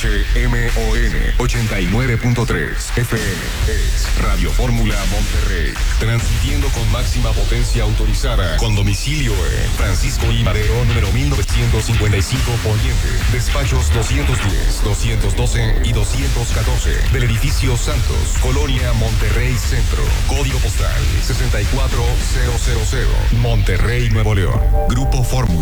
HMON 89.3 FM es Radio Fórmula Monterrey, transmitiendo con máxima potencia autorizada, con domicilio en Francisco I. Madero, número 1955 Poniente, despachos 210, 212 y 214 del edificio Santos, Colonia Monterrey Centro, código postal 64000, Monterrey, Nuevo León. Grupo Fórmula.